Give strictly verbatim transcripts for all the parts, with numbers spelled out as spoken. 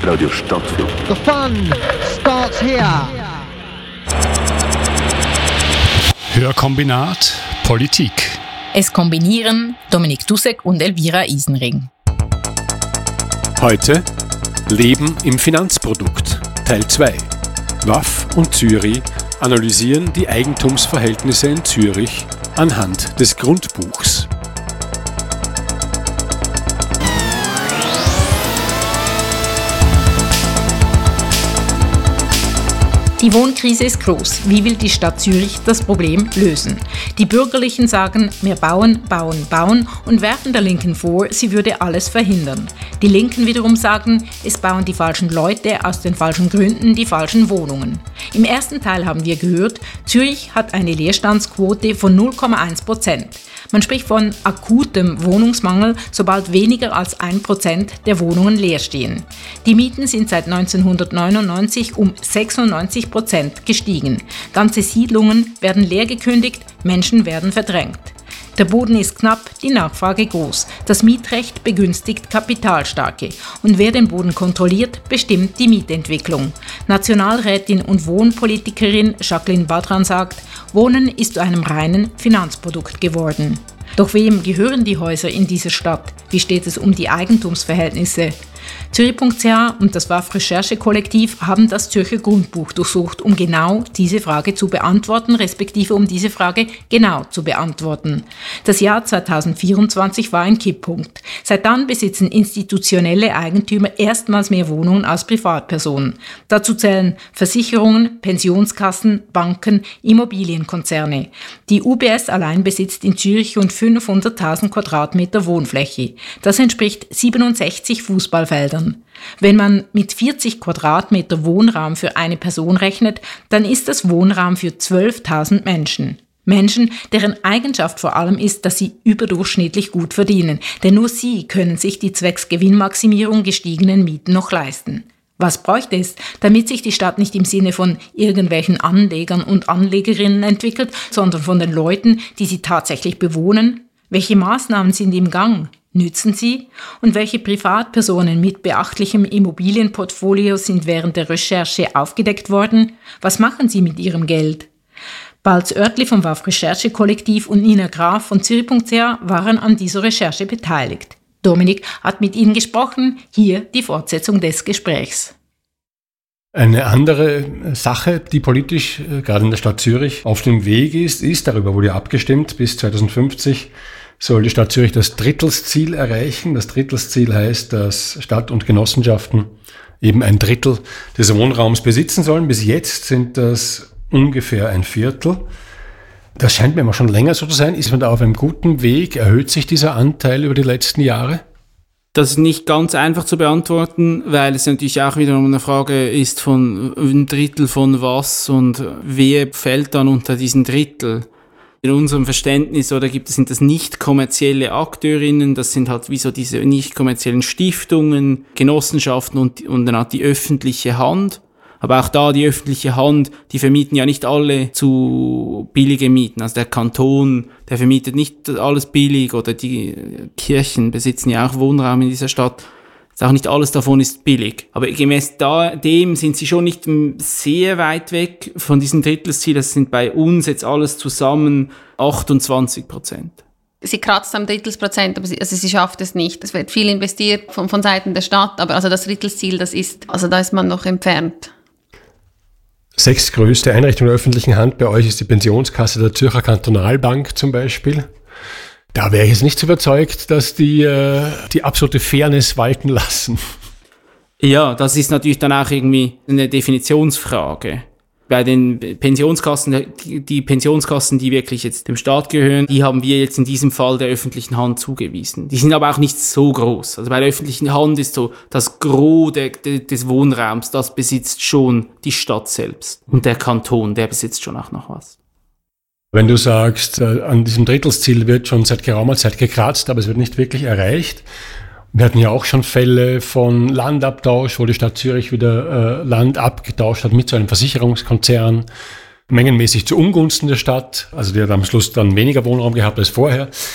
Claudio Stadtfilm. The fun starts here. Hörkombinat Politik. Es kombinieren Dominik Dussek und Elvira Isenring. Heute Leben im Finanzprodukt, Teil zwei. W A F und Zürich analysieren die Eigentumsverhältnisse in Zürich anhand des Grundbuchs. Die Wohnkrise ist groß. Wie will die Stadt Zürich das Problem lösen? Die Bürgerlichen sagen, wir bauen, bauen, bauen und werfen der Linken vor, sie würde alles verhindern. Die Linken wiederum sagen, es bauen die falschen Leute aus den falschen Gründen die falschen Wohnungen. Im ersten Teil haben wir gehört, Zürich hat eine Leerstandsquote von null Komma eins Prozent. Man spricht von akutem Wohnungsmangel, sobald weniger als ein Prozent der Wohnungen leer stehen. Die Mieten sind seit neunzehnhundertneunundneunzig um sechsundneunzig Prozent gestiegen. Ganze Siedlungen werden leer gekündigt, Menschen werden verdrängt. Der Boden ist knapp, die Nachfrage groß. Das Mietrecht begünstigt Kapitalstarke. Und wer den Boden kontrolliert, bestimmt die Mietentwicklung. Nationalrätin und Wohnpolitikerin Jacqueline Badran sagt, Wohnen ist zu einem reinen Finanzprodukt geworden. Doch wem gehören die Häuser in dieser Stadt? Wie steht es um die Eigentumsverhältnisse? Zürich Punkt C H und das W A F-Recherchekollektiv haben das Zürcher Grundbuch durchsucht, um genau diese Frage zu beantworten, respektive um diese Frage genau zu beantworten. Das Jahr zweitausendvierundzwanzig war ein Kipppunkt. Seit dann besitzen institutionelle Eigentümer erstmals mehr Wohnungen als Privatpersonen. Dazu zählen Versicherungen, Pensionskassen, Banken, Immobilienkonzerne. Die U B S allein besitzt in Zürich rund fünfhunderttausend Quadratmeter Wohnfläche. Das entspricht siebenundsechzig Fußballfeldern. Wenn man mit vierzig Quadratmeter Wohnraum für eine Person rechnet, dann ist das Wohnraum für zwölftausend Menschen. Menschen, deren Eigenschaft vor allem ist, dass sie überdurchschnittlich gut verdienen, denn nur sie können sich die zwecks Gewinnmaximierung gestiegenen Mieten noch leisten. Was bräuchte es, damit sich die Stadt nicht im Sinne von irgendwelchen Anlegern und Anlegerinnen entwickelt, sondern von den Leuten, die sie tatsächlich bewohnen? Welche Maßnahmen sind im Gang? Nützen sie? Und welche Privatpersonen mit beachtlichem Immobilienportfolio sind während der Recherche aufgedeckt worden? Was machen sie mit ihrem Geld? Balz Oertli vom W A F-Recherchekollektiv und Nina Graf von Zürich Punkt C H waren an dieser Recherche beteiligt. Dominik hat mit ihnen gesprochen. Hier die Fortsetzung des Gesprächs. Eine andere Sache, die politisch, gerade in der Stadt Zürich, auf dem Weg ist, ist, darüber wurde ja abgestimmt, bis zweitausendfünfzig soll die Stadt Zürich das Drittelsziel erreichen. Das Drittelsziel heißt, dass Stadt und Genossenschaften eben ein Drittel des Wohnraums besitzen sollen. Bis jetzt sind das ungefähr ein Viertel. Das scheint mir mal schon länger so zu sein. Ist man da auf einem guten Weg? Erhöht sich dieser Anteil über die letzten Jahre? Das ist nicht ganz einfach zu beantworten, weil es natürlich auch wiederum eine Frage ist von ein Drittel von was und wer fällt dann unter diesen Drittel. In unserem Verständnis oder gibt es, sind das nicht kommerzielle Akteurinnen, das sind halt wie so diese nicht kommerziellen Stiftungen, Genossenschaften und, und dann auch die öffentliche Hand. Aber auch da die öffentliche Hand, die vermieten ja nicht alle zu billige Mieten. Also der Kanton, der vermietet nicht alles billig oder die Kirchen besitzen ja auch Wohnraum in dieser Stadt. Auch nicht alles davon ist billig. Aber gemäß da, dem sind sie schon nicht sehr weit weg von diesem Drittelsziel. Das sind bei uns jetzt alles zusammen achtundzwanzig Prozent. Sie kratzt am Drittelsprozent, aber sie, also sie schafft es nicht. Es wird viel investiert von, von Seiten der Stadt, aber also das Drittelsziel, das ist, also da ist man noch entfernt. Sechstgrößte Einrichtung der öffentlichen Hand bei euch ist die Pensionskasse der Zürcher Kantonalbank zum Beispiel. Da wäre ich jetzt nicht so überzeugt, dass die äh, die absolute Fairness walten lassen. Ja, das ist natürlich dann auch irgendwie eine Definitionsfrage. Bei den Pensionskassen, die Pensionskassen, die wirklich jetzt dem Staat gehören, die haben wir jetzt in diesem Fall der öffentlichen Hand zugewiesen. Die sind aber auch nicht so groß. Also bei der öffentlichen Hand ist so das Gros der, der, des Wohnraums, das besitzt schon die Stadt selbst. Und der Kanton, der besitzt schon auch noch was. Wenn du sagst, äh, an diesem Drittelsziel wird schon seit geraumer Zeit gekratzt, aber es wird nicht wirklich erreicht. Wir hatten ja auch schon Fälle von Landabtausch, wo die Stadt Zürich wieder äh, Land abgetauscht hat mit so einem Versicherungskonzern, mengenmäßig zu Ungunsten der Stadt. Also die hat am Schluss dann weniger Wohnraum gehabt als vorher.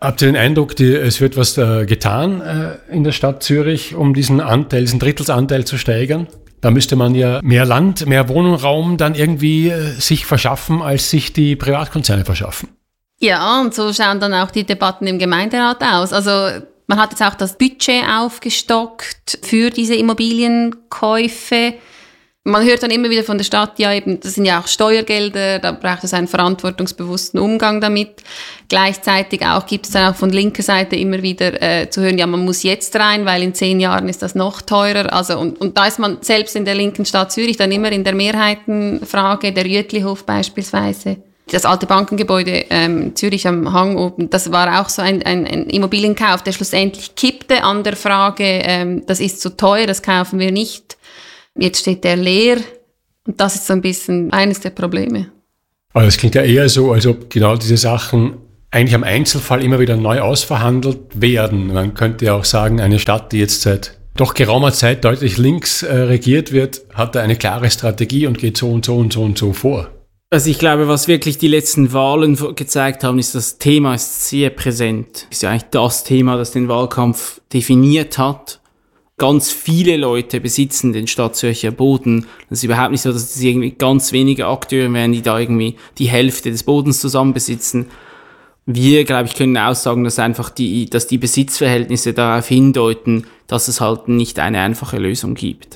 Habt ihr den Eindruck, die, es wird was äh, getan äh, in der Stadt Zürich, um diesen Anteil, diesen Drittelsanteil zu steigern? Da müsste man ja mehr Land, mehr Wohnraum dann irgendwie äh, sich verschaffen, als sich die Privatkonzerne verschaffen. Ja, und so schauen dann auch die Debatten im Gemeinderat aus. Also man hat jetzt auch das Budget aufgestockt für diese Immobilienkäufe. Man hört dann immer wieder von der Stadt, ja eben, das sind ja auch Steuergelder, da braucht es einen verantwortungsbewussten Umgang damit. Gleichzeitig auch gibt es dann auch von linker Seite immer wieder äh, zu hören, ja, man muss jetzt rein, weil in zehn Jahren ist das noch teurer. Also und, und da ist man selbst in der linken Stadt Zürich dann immer in der Mehrheitenfrage, der Rüetlihof beispielsweise. Das alte Bankengebäude ähm, Zürich am Hang oben, das war auch so ein, ein, ein Immobilienkauf, der schlussendlich kippte an der Frage, ähm, das ist zu teuer, das kaufen wir nicht. Jetzt steht der leer und das ist so ein bisschen eines der Probleme. Aber es klingt ja eher so, als ob genau diese Sachen eigentlich am Einzelfall immer wieder neu ausverhandelt werden. Man könnte ja auch sagen, eine Stadt, die jetzt seit doch geraumer Zeit deutlich links äh, regiert wird, hat da eine klare Strategie und geht so und so und so und so vor. Also ich glaube, was wirklich die letzten Wahlen gezeigt haben, ist, das Thema ist sehr präsent. Ist ja eigentlich das Thema, das den Wahlkampf definiert hat. Ganz viele Leute besitzen den Stadtzürcher Boden. Das ist überhaupt nicht so, dass es irgendwie ganz wenige Akteure wären, die da irgendwie die Hälfte des Bodens zusammen besitzen. Wir, glaube ich, können aussagen, dass einfach die, dass die Besitzverhältnisse darauf hindeuten, dass es halt nicht eine einfache Lösung gibt.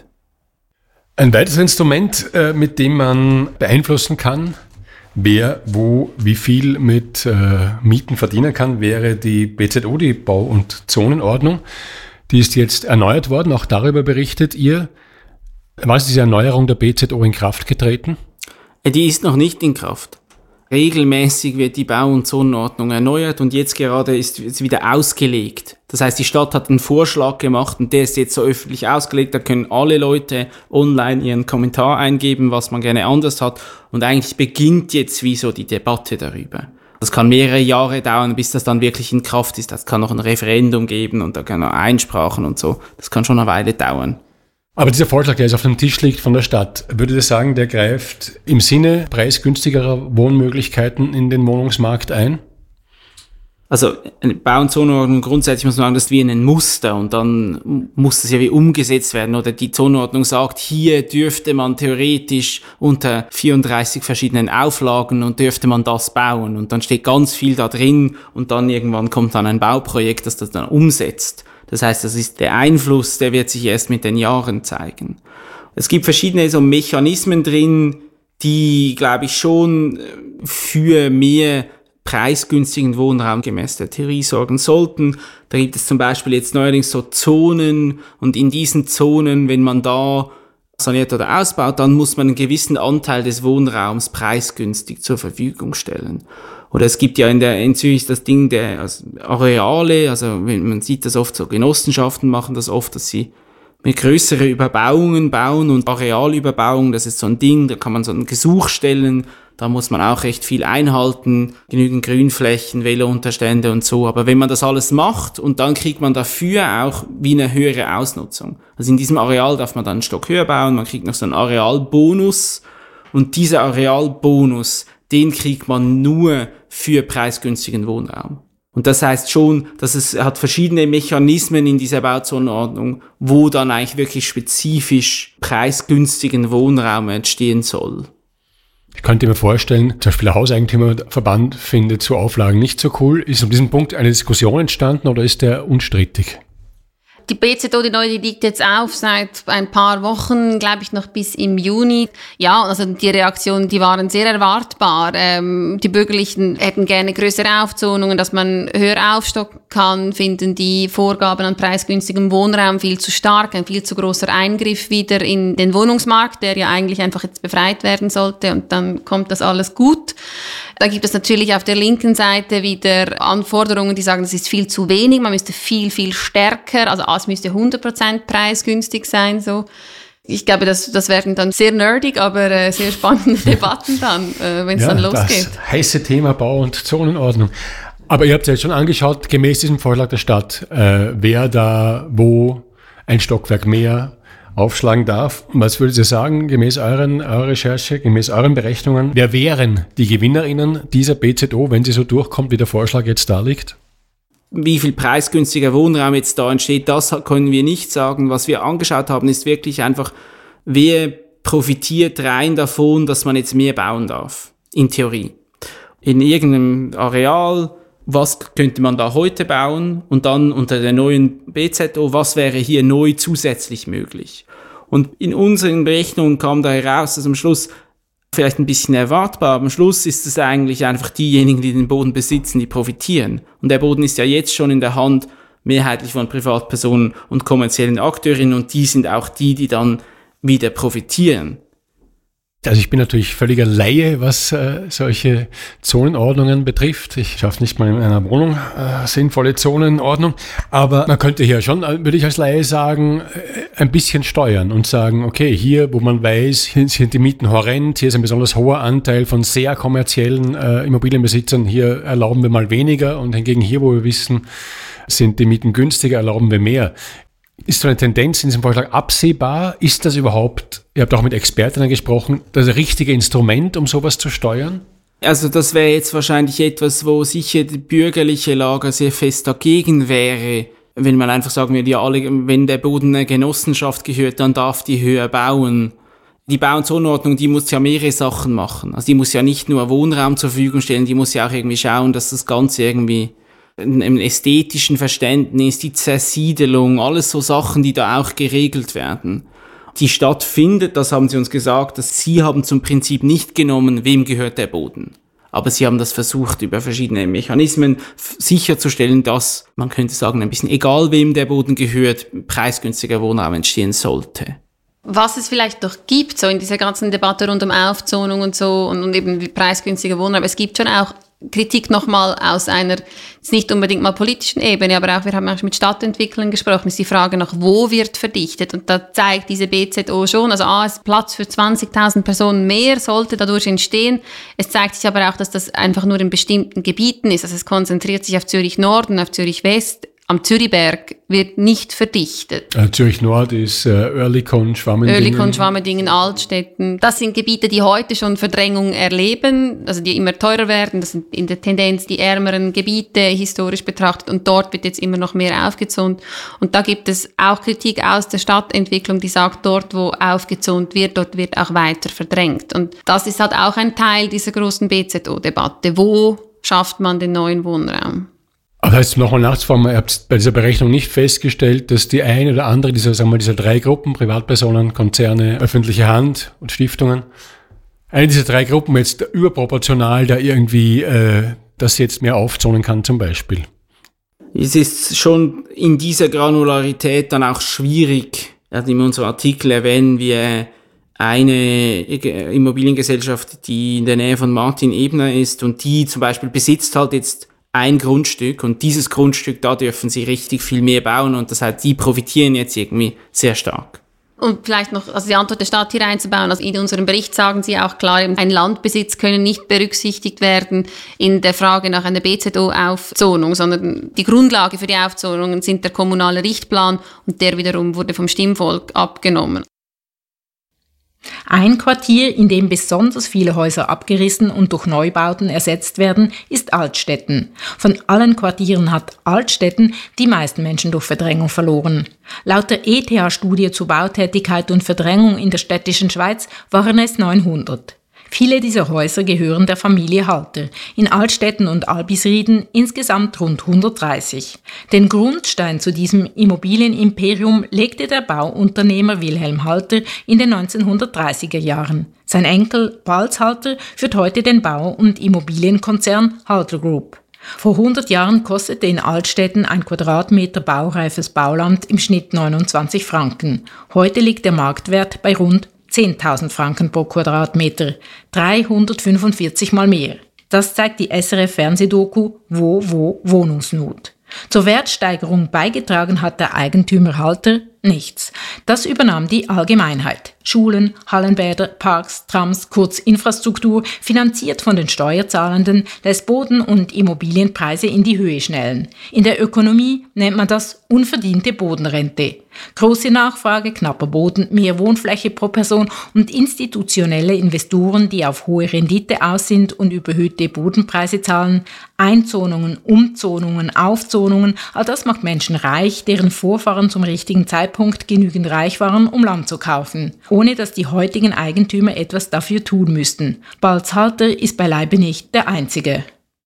Ein weiteres Instrument, äh, mit dem man beeinflussen kann, wer, wo, wie viel mit äh, Mieten verdienen kann, wäre die B Z O, die Bau- und Zonenordnung. Die ist jetzt erneuert worden, auch darüber berichtet ihr. Wann ist diese Erneuerung der B Z O in Kraft getreten? Die ist noch nicht in Kraft. Regelmäßig wird die Bau- und Zonenordnung erneuert und jetzt gerade ist es wieder ausgelegt. Das heißt, die Stadt hat einen Vorschlag gemacht und der ist jetzt so öffentlich ausgelegt. Da können alle Leute online ihren Kommentar eingeben, was man gerne anders hat. Und eigentlich beginnt jetzt wie so die Debatte darüber. Das kann mehrere Jahre dauern, bis das dann wirklich in Kraft ist. Das kann noch ein Referendum geben und da kann noch Einsprachen und so. Das kann schon eine Weile dauern. Aber dieser Vorschlag, der jetzt auf dem Tisch liegt von der Stadt, würde ich sagen, der greift im Sinne preisgünstigerer Wohnmöglichkeiten in den Wohnungsmarkt ein? Also eine Bau- und Zonenordnung grundsätzlich muss man sagen, das ist wie ein Muster und dann muss das ja wie umgesetzt werden. Oder die Zonenordnung sagt, hier dürfte man theoretisch unter vierunddreißig verschiedenen Auflagen und dürfte man das bauen. Und dann steht ganz viel da drin und dann irgendwann kommt dann ein Bauprojekt, das das dann umsetzt. Das heißt, das ist der Einfluss, der wird sich erst mit den Jahren zeigen. Es gibt verschiedene so Mechanismen drin, die, glaube ich, schon für mehr preisgünstigen Wohnraum gemäß der Theorie sorgen sollten. Da gibt es zum Beispiel jetzt neuerdings so Zonen und in diesen Zonen, wenn man da saniert oder ausbaut, dann muss man einen gewissen Anteil des Wohnraums preisgünstig zur Verfügung stellen. Oder es gibt ja in der in Zürich das Ding der also Areale, also man sieht das oft so, Genossenschaften machen das oft, dass sie mit größere Überbauungen bauen und Arealüberbauung, das ist so ein Ding, da kann man so ein Gesuch stellen, da muss man auch recht viel einhalten, genügend Grünflächen, Velounterstände und so. Aber wenn man das alles macht und dann kriegt man dafür auch wie eine höhere Ausnutzung. Also in diesem Areal darf man dann einen Stock höher bauen, man kriegt noch so einen Arealbonus und dieser Arealbonus, den kriegt man nur für preisgünstigen Wohnraum. Und das heißt schon, dass es hat verschiedene Mechanismen in dieser Bauzonenordnung, wo dann eigentlich wirklich spezifisch preisgünstigen Wohnraum entstehen soll. Ich könnte mir vorstellen, zum Beispiel der Hauseigentümerverband findet so Auflagen nicht so cool. Ist um diesen Punkt eine Diskussion entstanden oder ist der unstrittig? Die B Z O, die neue, die liegt jetzt auf seit ein paar Wochen, glaube ich, noch bis im Juni. Ja, also die Reaktionen, die waren sehr erwartbar. Ähm, die Bürgerlichen hätten gerne größere Aufzonungen, dass man höher aufstocken kann, finden die Vorgaben an preisgünstigem Wohnraum viel zu stark, ein viel zu großer Eingriff wieder in den Wohnungsmarkt, der ja eigentlich einfach jetzt befreit werden sollte und dann kommt das alles gut. Da gibt es natürlich auf der linken Seite wieder Anforderungen, die sagen, das ist viel zu wenig, man müsste viel, viel stärker, also es müsste hundert Prozent preisgünstig sein, so. Ich glaube, das, das werden dann sehr nerdig, aber äh, sehr spannende Debatten dann, äh, wenn es ja, dann losgeht. Das heiße Thema Bau- und Zonenordnung. Aber ihr habt ja jetzt schon angeschaut, gemäß diesem Vorschlag der Stadt, äh, wer da wo ein Stockwerk mehr aufschlagen darf. Was würdet ihr sagen, gemäß euren, eurer Recherche, gemäß euren Berechnungen, wer wären die GewinnerInnen dieser B Z O, wenn sie so durchkommt, wie der Vorschlag jetzt da liegt? Wie viel preisgünstiger Wohnraum jetzt da entsteht, das können wir nicht sagen. Was wir angeschaut haben, ist wirklich einfach, wer profitiert rein davon, dass man jetzt mehr bauen darf, in Theorie. In irgendeinem Areal, was könnte man da heute bauen? Und dann unter der neuen B Z O, was wäre hier neu zusätzlich möglich? Und in unseren Berechnungen kam da heraus, dass am Schluss, vielleicht ein bisschen erwartbar, aber am Schluss ist es eigentlich einfach diejenigen, die den Boden besitzen, die profitieren. Und der Boden ist ja jetzt schon in der Hand mehrheitlich von Privatpersonen und kommerziellen Akteurinnen und die sind auch die, die dann wieder profitieren. Also ich bin natürlich völliger Laie, was äh, solche Zonenordnungen betrifft. Ich schaffe nicht mal in einer Wohnung äh, sinnvolle Zonenordnung. Aber man könnte hier schon, würde ich als Laie sagen, äh, ein bisschen steuern und sagen, okay, hier, wo man weiß, hier sind die Mieten horrend, hier ist ein besonders hoher Anteil von sehr kommerziellen äh, Immobilienbesitzern, hier erlauben wir mal weniger und hingegen hier, wo wir wissen, sind die Mieten günstiger, erlauben wir mehr. Ist so eine Tendenz in diesem Vorschlag absehbar? Ist das überhaupt, ihr habt auch mit Expertinnen gesprochen, das richtige Instrument, um sowas zu steuern? Also das wäre jetzt wahrscheinlich etwas, wo sicher die bürgerliche Lager sehr fest dagegen wäre, wenn man einfach sagen würde, ja, alle, wenn der Boden einer Genossenschaft gehört, dann darf die höher bauen. Die Bau- und Zonenordnung, die muss ja mehrere Sachen machen. Also die muss ja nicht nur Wohnraum zur Verfügung stellen, die muss ja auch irgendwie schauen, dass das Ganze irgendwie im ästhetischen Verständnis, die Zersiedelung, alles so Sachen, die da auch geregelt werden. Die Stadt findet, das haben sie uns gesagt, dass sie haben zum Prinzip nicht genommen, wem gehört der Boden. Aber sie haben das versucht, über verschiedene Mechanismen sicherzustellen, dass, man könnte sagen, ein bisschen egal wem der Boden gehört, preisgünstiger Wohnraum entstehen sollte. Was es vielleicht doch gibt, so in dieser ganzen Debatte rund um Aufzonung und so und, und eben preisgünstiger Wohnraum, es gibt schon auch Kritik nochmal aus einer, jetzt nicht unbedingt mal politischen Ebene, aber auch, wir haben auch mit Stadtentwicklern gesprochen, ist die Frage nach, wo wird verdichtet? Und da zeigt diese B Z O schon, also A, es Platz für zwanzigtausend Personen mehr sollte dadurch entstehen. Es zeigt sich aber auch, dass das einfach nur in bestimmten Gebieten ist. Also es konzentriert sich auf Zürich Norden, auf Zürich West. Am Zürichberg wird nicht verdichtet. Äh, Zürich Nord ist äh, Oerlikon, Schwammendingen. Oerlikon, Schwammendingen, Altstetten. Das sind Gebiete, die heute schon Verdrängung erleben, also die immer teurer werden. Das sind in der Tendenz die ärmeren Gebiete historisch betrachtet und dort wird jetzt immer noch mehr aufgezont. Und da gibt es auch Kritik aus der Stadtentwicklung, die sagt, dort wo aufgezont wird, dort wird auch weiter verdrängt. Und das ist halt auch ein Teil dieser großen B Z O-Debatte. Wo schafft man den neuen Wohnraum? Aber das heißt, nochmal nachzufragen, ihr habt bei dieser Berechnung nicht festgestellt, dass die eine oder andere dieser, sagen wir mal, dieser drei Gruppen, Privatpersonen, Konzerne, öffentliche Hand und Stiftungen, eine dieser drei Gruppen jetzt überproportional da irgendwie äh, das jetzt mehr aufzonen kann zum Beispiel? Es ist schon in dieser Granularität dann auch schwierig. Also in unserem Artikel erwähnen wir eine Immobiliengesellschaft, die in der Nähe von Martin Ebner ist und die zum Beispiel besitzt halt jetzt ein Grundstück und dieses Grundstück, da dürfen sie richtig viel mehr bauen und das heißt, die profitieren jetzt irgendwie sehr stark. Und vielleicht noch, also die Antwort der Stadt hier einzubauen. Also in unserem Bericht sagen Sie auch klar, ein Landbesitz können nicht berücksichtigt werden in der Frage nach einer B Z O-Aufzonung, sondern die Grundlage für die Aufzonungen sind der kommunale Richtplan und der wiederum wurde vom Stimmvolk abgenommen. Ein Quartier, in dem besonders viele Häuser abgerissen und durch Neubauten ersetzt werden, ist Altstetten. Von allen Quartieren hat Altstetten die meisten Menschen durch Verdrängung verloren. Laut der E T H-Studie zu Bautätigkeit und Verdrängung in der städtischen Schweiz waren es neunhundert. Viele dieser Häuser gehören der Familie Halter, in Altstetten und Albisrieden insgesamt rund hundertdreißig. Den Grundstein zu diesem Immobilienimperium legte der Bauunternehmer Wilhelm Halter in den neunzehnhundertdreißiger Jahren. Sein Enkel Balz Halter führt heute den Bau- und Immobilienkonzern Halter Group. Vor hundert Jahren kostete in Altstetten ein Quadratmeter baureifes Bauland im Schnitt neunundzwanzig Franken. Heute liegt der Marktwert bei rund zehntausend Franken pro Quadratmeter, dreihundertfünfundvierzig Mal mehr. Das zeigt die S R F-Fernsehdoku Wo, wo, Wohnungsnot. Zur Wertsteigerung beigetragen hat der Eigentümer Halter, nichts. Das übernahm die Allgemeinheit. Schulen, Hallenbäder, Parks, Trams, kurz Infrastruktur, finanziert von den Steuerzahlenden, lässt Boden- und Immobilienpreise in die Höhe schnellen. In der Ökonomie nennt man das unverdiente Bodenrente. Große Nachfrage, knapper Boden, mehr Wohnfläche pro Person und institutionelle Investoren, die auf hohe Rendite aus sind und überhöhte Bodenpreise zahlen, Einzonungen, Umzonungen, Aufzonungen, all das macht Menschen reich, deren Vorfahren zum richtigen Zeitpunkt genügend reich waren, um Land zu kaufen, ohne dass die heutigen Eigentümer etwas dafür tun müssten. Balzhalter ist beileibe nicht der einzige.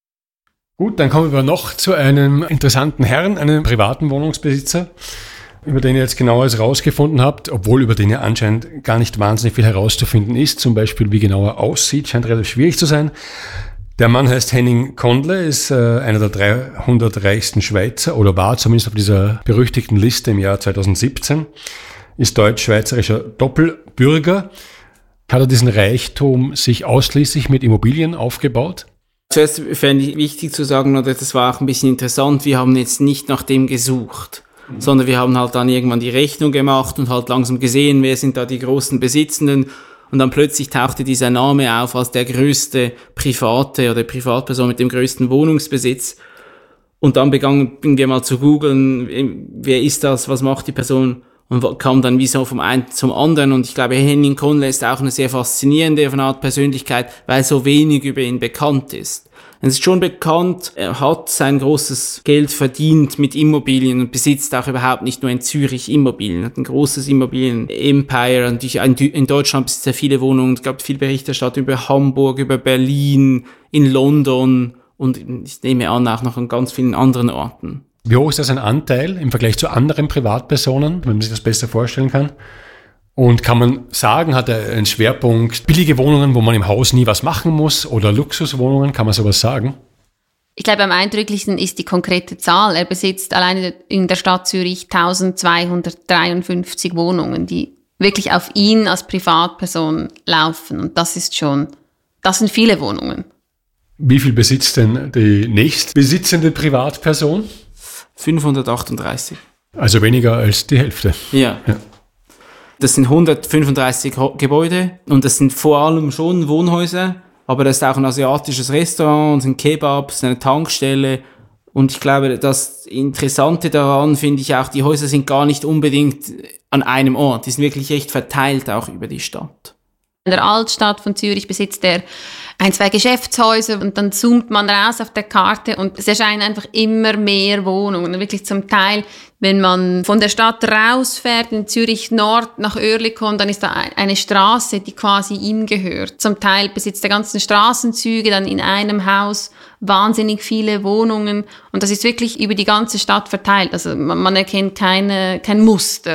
Gut, dann kommen wir noch zu einem interessanten Herrn, einem privaten Wohnungsbesitzer, über den ihr jetzt genaueres rausgefunden habt, obwohl über den ja anscheinend gar nicht wahnsinnig viel herauszufinden ist. Zum Beispiel, wie genau er aussieht, scheint relativ schwierig zu sein. Der Mann heißt Henning Kondle, ist äh, einer der dreihundert reichsten Schweizer oder war zumindest auf dieser berüchtigten Liste im Jahr zweitausendsiebzehn, ist deutsch-schweizerischer Doppelbürger. Hat er diesen Reichtum sich ausschließlich mit Immobilien aufgebaut? Zuerst fände ich wichtig zu sagen, oder das war auch ein bisschen interessant, wir haben jetzt nicht nach dem gesucht, mhm. sondern wir haben halt dann irgendwann die Rechnung gemacht und halt langsam gesehen, wer sind da die großen Besitzenden. Und dann plötzlich tauchte dieser Name auf als der größte Private oder Privatperson mit dem größten Wohnungsbesitz. Und dann begannen wir mal zu googeln, wer ist das, was macht die Person? Und kam dann wie so vom einen zum anderen. Und ich glaube, Henning Kondle ist auch eine sehr faszinierende von Art Persönlichkeit, weil so wenig über ihn bekannt ist. Es ist schon bekannt, er hat sein großes Geld verdient mit Immobilien und besitzt auch überhaupt nicht nur in Zürich Immobilien. Er hat ein großes Immobilien-Empire. Und in Deutschland besitzt er viele Wohnungen. Es gab viel Berichterstattung über Hamburg, über Berlin, in London und ich nehme an auch noch an ganz vielen anderen Orten. Wie hoch ist das ein Anteil im Vergleich zu anderen Privatpersonen, wenn man sich das besser vorstellen kann? Und kann man sagen, hat er einen Schwerpunkt billige Wohnungen, wo man im Haus nie was machen muss oder Luxuswohnungen, kann man sowas sagen? Ich glaube, am eindrücklichsten ist die konkrete Zahl. Er besitzt alleine in der Stadt Zürich eintausendzweihundertdreiundfünfzig Wohnungen, die wirklich auf ihn als Privatperson laufen. Und das ist schon, das sind viele Wohnungen. Wie viel besitzt denn die nächstbesitzende Privatperson? fünfhundertachtunddreißig. Also weniger als die Hälfte. Ja. ja. Das sind hundertfünfunddreißig Gebäude und das sind vor allem schon Wohnhäuser, aber das ist auch ein asiatisches Restaurant, es sind Kebabs, eine Tankstelle und ich glaube, das Interessante daran finde ich auch, die Häuser sind gar nicht unbedingt an einem Ort, die sind wirklich recht verteilt auch über die Stadt. In der Altstadt von Zürich besitzt er ein, zwei Geschäftshäuser und dann zoomt man raus auf der Karte und es erscheinen einfach immer mehr Wohnungen. Wirklich zum Teil, wenn man von der Stadt rausfährt, in Zürich Nord nach Oerlikon, dann ist da eine Straße, die quasi ihm gehört. Zum Teil besitzt er ganzen Straßenzüge, dann in einem Haus wahnsinnig viele Wohnungen und das ist wirklich über die ganze Stadt verteilt. Also man, man erkennt keine, kein Muster.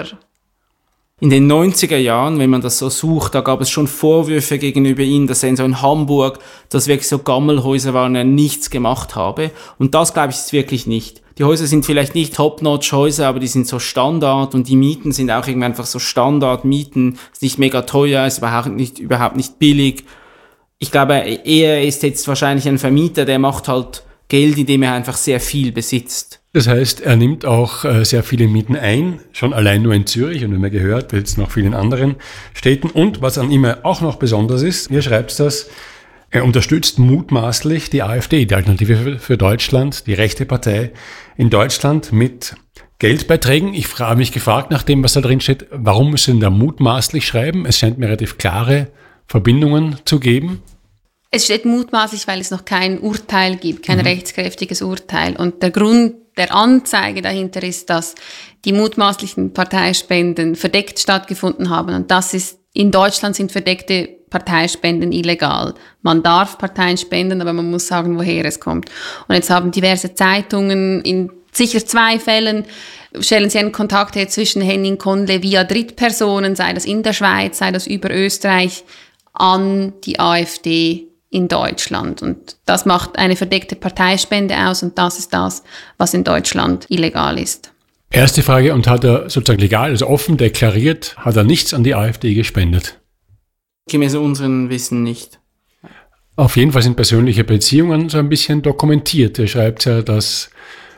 In den neunziger Jahren, wenn man das so sucht, da gab es schon Vorwürfe gegenüber ihm, dass er in so in Hamburg, dass wirklich so Gammelhäuser waren, er nichts gemacht habe. Und das, glaube ich, ist wirklich nicht. Die Häuser sind vielleicht nicht Top-Notch-Häuser, aber die sind so Standard und die Mieten sind auch irgendwie einfach so Standard-Mieten. Ist nicht mega teuer, ist überhaupt nicht, überhaupt nicht billig. Ich glaube, er ist jetzt wahrscheinlich ein Vermieter, der macht halt Geld, indem er einfach sehr viel besitzt. Das heißt, er nimmt auch äh, sehr viele Mieten ein, schon allein nur in Zürich und wie man gehört, jetzt noch vielen anderen Städten. Und was an ihm auch noch besonders ist, ihr schreibt das, er unterstützt mutmaßlich die AfD, die Alternative für, für Deutschland, die rechte Partei in Deutschland mit Geldbeiträgen. Ich habe mich gefragt, nach dem, was da drin steht, warum müssen da mutmaßlich schreiben? Es scheint mir relativ klare Verbindungen zu geben. Es steht mutmaßlich, weil es noch kein Urteil gibt, kein mhm. rechtskräftiges Urteil. Und der Grund der Anzeige dahinter ist, dass die mutmaßlichen Parteispenden verdeckt stattgefunden haben. Und das ist, in Deutschland sind verdeckte Parteispenden illegal. Man darf Parteien spenden, aber man muss sagen, woher es kommt. Und jetzt haben diverse Zeitungen in sicher zwei Fällen stellen sie einen Kontakt her zwischen Henning Kondle via Drittpersonen, sei das in der Schweiz, sei das über Österreich, an die AfD in Deutschland. Und das macht eine verdeckte Parteispende aus und das ist das, was in Deutschland illegal ist. Erste Frage, und hat er sozusagen legal, also offen deklariert, hat er nichts an die AfD gespendet? Gemäß unserem Wissen nicht. Auf jeden Fall sind persönliche Beziehungen so ein bisschen dokumentiert. Er schreibt ja, dass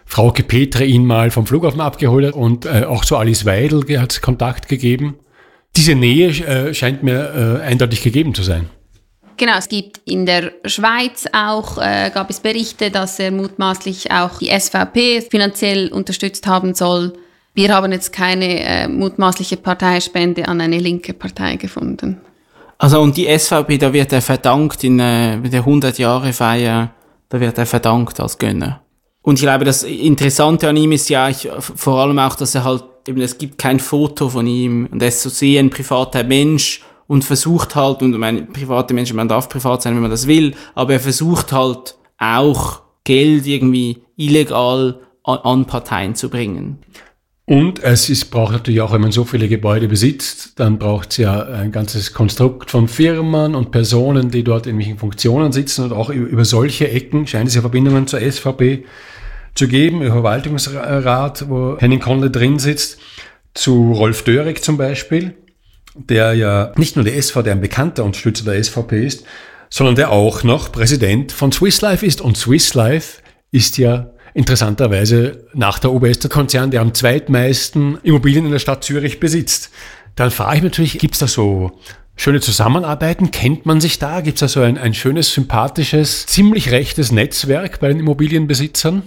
Frauke Petre ihn mal vom Flughafen abgeholt hat und äh, auch zu Alice Weidel hat es Kontakt gegeben. Diese Nähe äh, scheint mir äh, eindeutig gegeben zu sein. Genau, es gibt in der Schweiz auch, äh, gab es Berichte, dass er mutmaßlich auch die S V P finanziell unterstützt haben soll. Wir haben jetzt keine äh, mutmaßliche Parteispende an eine linke Partei gefunden. Also und die S V P, da wird er verdankt in äh, der hundert-Jahre-Feier, da wird er verdankt als Gönner. Und ich glaube, das Interessante an ihm ist ja ich, vor allem auch, dass er halt, eben, es gibt kein Foto von ihm und er ist so sehr ein privater Mensch und versucht halt, und meine private Menschen, man darf privat sein, wenn man das will, aber er versucht halt auch Geld irgendwie illegal an, an Parteien zu bringen. Und es ist, braucht natürlich auch, wenn man so viele Gebäude besitzt, dann braucht es ja ein ganzes Konstrukt von Firmen und Personen, die dort in welchen Funktionen sitzen, und auch über solche Ecken scheint es ja Verbindungen zur S V P zu geben, im Verwaltungsrat, wo Henning Conle drin sitzt, zu Rolf Dörig zum Beispiel, der ja nicht nur der S V, der ein bekannter Unterstützer der S V P ist, sondern der auch noch Präsident von Swiss Life ist. Und Swiss Life ist ja interessanterweise nach der O B S der Konzern, der am zweitmeisten Immobilien in der Stadt Zürich besitzt. Dann frage ich mich natürlich, gibt es da so schöne Zusammenarbeiten? Kennt man sich da? Gibt es da so ein, ein schönes, sympathisches, ziemlich rechtes Netzwerk bei den Immobilienbesitzern?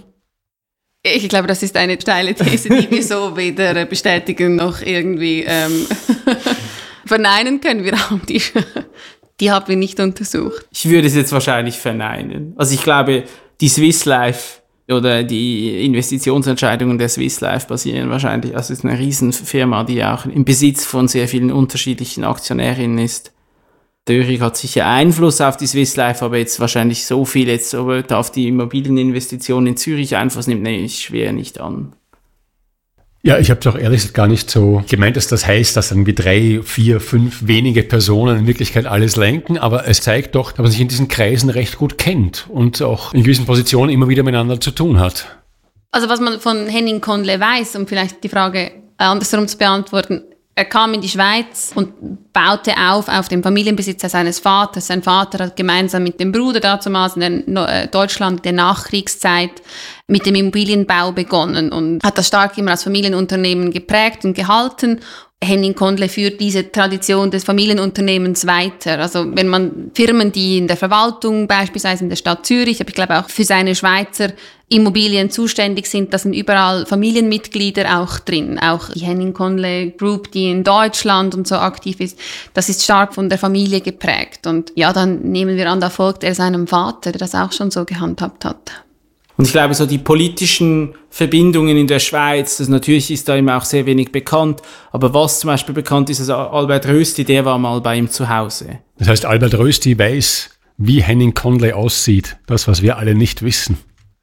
Ich glaube, das ist eine steile These, die wir so weder bestätigen noch irgendwie ähm, verneinen können. Wir haben die, die haben wir nicht untersucht. Ich würde es jetzt wahrscheinlich verneinen. Also ich glaube, die Swiss Life oder die Investitionsentscheidungen der Swiss Life basieren wahrscheinlich, also es ist eine Riesenfirma, die auch im Besitz von sehr vielen unterschiedlichen Aktionärinnen ist. Dörig hat sicher Einfluss auf die Swiss Life, aber jetzt wahrscheinlich so viel jetzt aber auf die Immobilieninvestitionen in Zürich Einfluss nimmt, nehme ich schwer nicht an. Ja, ich habe es auch ehrlich gesagt gar nicht so gemeint, dass das heißt, dass irgendwie drei, vier, fünf wenige Personen in Wirklichkeit alles lenken, aber es zeigt doch, dass man sich in diesen Kreisen recht gut kennt und auch in gewissen Positionen immer wieder miteinander zu tun hat. Also was man von Henning Conle weiß, um vielleicht die Frage andersrum zu beantworten, er kam in die Schweiz und baute auf auf dem Familienbesitz seines Vaters. Sein Vater hat gemeinsam mit dem Bruder damals in der Deutschland der Nachkriegszeit mit dem Immobilienbau begonnen und hat das stark immer als Familienunternehmen geprägt und gehalten. Henning Conle führt diese Tradition des Familienunternehmens weiter. Also wenn man Firmen, die in der Verwaltung, beispielsweise in der Stadt Zürich, aber ich glaube auch für seine Schweizer Immobilien zuständig sind, da sind überall Familienmitglieder auch drin. Auch die Henning Conle Group, die in Deutschland und so aktiv ist, das ist stark von der Familie geprägt. Und ja, dann nehmen wir an, da folgt er seinem Vater, der das auch schon so gehandhabt hat. Und ich glaube, so die politischen Verbindungen in der Schweiz, das natürlich ist da immer auch sehr wenig bekannt, aber was zum Beispiel bekannt ist, also Albert Rösti, der war mal bei ihm zu Hause. Das heißt, Albert Rösti weiß, wie Henning Conle aussieht, das, was wir alle nicht wissen.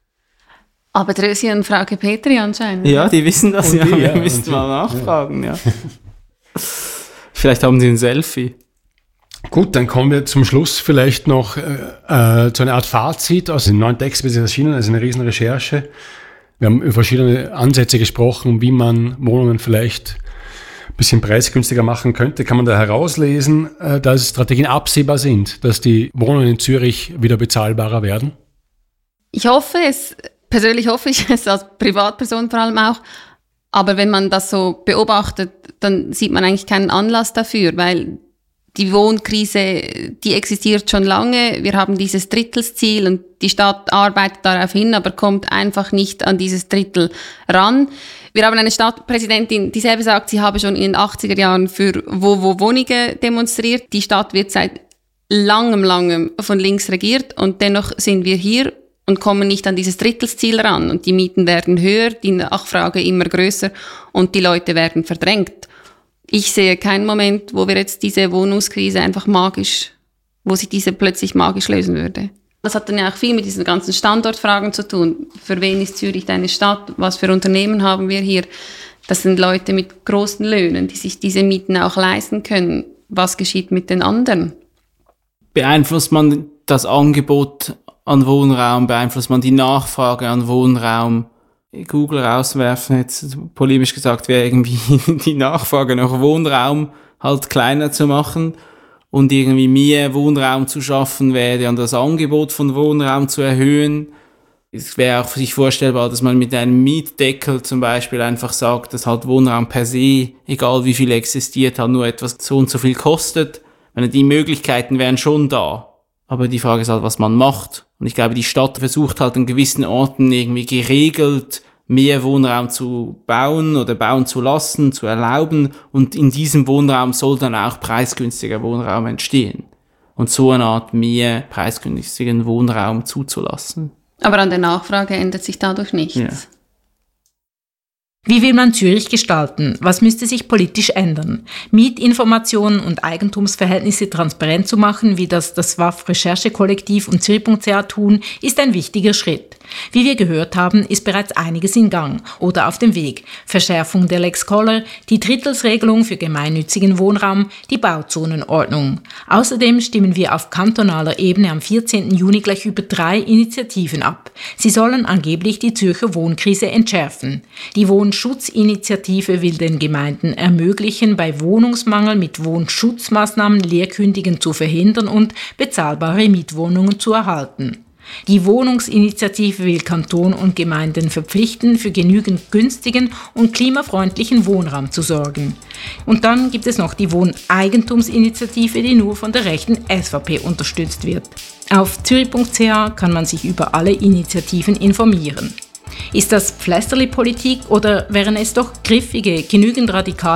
Aber Rösti und Frauke Petri anscheinend. Ja, die wissen das, ja, die, wir ja, müssten die, mal nachfragen, ja. ja. Vielleicht haben sie ein Selfie. Gut, dann kommen wir zum Schluss vielleicht noch äh, äh, zu einer Art Fazit. Also in neun Texten ist erschienen, also eine riesen Recherche. Wir haben über verschiedene Ansätze gesprochen, wie man Wohnungen vielleicht ein bisschen preisgünstiger machen könnte. Kann man da herauslesen, äh, dass Strategien absehbar sind, dass die Wohnungen in Zürich wieder bezahlbarer werden? Ich hoffe es, persönlich hoffe ich es, als Privatperson vor allem auch. Aber wenn man das so beobachtet, dann sieht man eigentlich keinen Anlass dafür, weil die Wohnkrise, die existiert schon lange. Wir haben dieses Drittelsziel und die Stadt arbeitet darauf hin, aber kommt einfach nicht an dieses Drittel ran. Wir haben eine Stadtpräsidentin, die selber sagt, sie habe schon in den achtziger Jahren für Wo-Wo-Wohnungen demonstriert. Die Stadt wird seit langem, langem von links regiert und dennoch sind wir hier und kommen nicht an dieses Drittelsziel ran. Und die Mieten werden höher, die Nachfrage immer größer und die Leute werden verdrängt. Ich sehe keinen Moment, wo wir jetzt diese Wohnungskrise einfach magisch, wo sich diese plötzlich magisch lösen würde. Das hat dann ja auch viel mit diesen ganzen Standortfragen zu tun. Für wen ist Zürich eine Stadt? Was für Unternehmen haben wir hier? Das sind Leute mit großen Löhnen, die sich diese Mieten auch leisten können. Was geschieht mit den anderen? Beeinflusst man das Angebot an Wohnraum? Beeinflusst man die Nachfrage an Wohnraum? Google rauswerfen, jetzt polemisch gesagt, wäre irgendwie die Nachfrage nach Wohnraum halt kleiner zu machen und irgendwie mehr Wohnraum zu schaffen wäre und das Angebot von Wohnraum zu erhöhen. Es wäre auch für sich vorstellbar, dass man mit einem Mietdeckel zum Beispiel einfach sagt, dass halt Wohnraum per se, egal wie viel existiert, halt nur etwas so und so viel kostet. Meine, die Möglichkeiten wären schon da. Aber die Frage ist halt, was man macht. Und ich glaube, die Stadt versucht halt an gewissen Orten irgendwie geregelt mehr Wohnraum zu bauen oder bauen zu lassen, zu erlauben. Und in diesem Wohnraum soll dann auch preisgünstiger Wohnraum entstehen. Und so eine Art mehr preisgünstigen Wohnraum zuzulassen. Aber an der Nachfrage ändert sich dadurch nichts. Ja. Wie will man Zürich gestalten? Was müsste sich politisch ändern? Mietinformationen und Eigentumsverhältnisse transparent zu machen, wie das das W A F-Recherchekollektiv und Zürich Punkt C H tun, ist ein wichtiger Schritt. Wie wir gehört haben, ist bereits einiges in Gang oder auf dem Weg. Verschärfung der Lex Koller, die Drittelsregelung für gemeinnützigen Wohnraum, die Bauzonenordnung. Außerdem stimmen wir auf kantonaler Ebene am vierzehnten Juni gleich über drei Initiativen ab. Sie sollen angeblich die Zürcher Wohnkrise entschärfen. Die Wohnschutzinitiative will den Gemeinden ermöglichen, bei Wohnungsmangel mit Wohnschutzmaßnahmen Leerkündigen zu verhindern und bezahlbare Mietwohnungen zu erhalten. Die Wohnungsinitiative will Kanton und Gemeinden verpflichten, für genügend günstigen und klimafreundlichen Wohnraum zu sorgen. Und dann gibt es noch die Wohneigentumsinitiative, die nur von der rechten S V P unterstützt wird. Auf Zürich Punkt C H kann man sich über alle Initiativen informieren. Ist das Pflästerli-Politik oder wären es doch griffige, genügend radikale